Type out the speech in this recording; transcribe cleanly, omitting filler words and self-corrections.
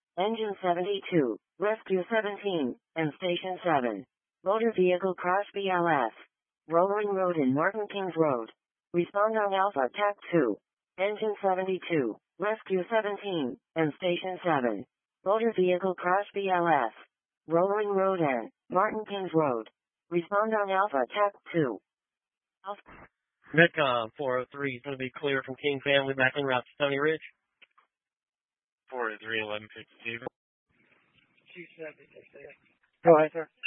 Engine 72, Rescue 17, and Station 7. Motor Vehicle Crash BLS. Rollring Road in Martin Kings Road. Respond on Alpha TAC 2. Engine 72, Rescue 17, and Station 7. Motor Vehicle Crash BLS. Rollring Road and Martin Kings Road. Respond on Alpha TAC 2. Alpha. Medcom 403 is going to be clear from King Family back en route to Stony Ridge. 403, 1152. 270. Go ahead, sir.